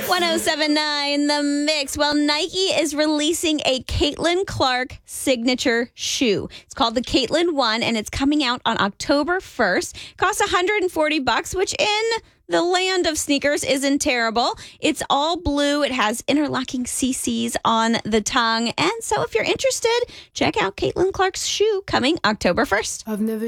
1079 The Mix. Well, Nike is releasing a Caitlin Clark signature shoe. It's called the Caitlin 1, and it's coming out on October 1st. Costs $140, which in the land of sneakers isn't terrible. It's all blue. It has interlocking CCs on the tongue. And so if you're interested, check out Caitlin Clark's shoe coming October 1st. I've never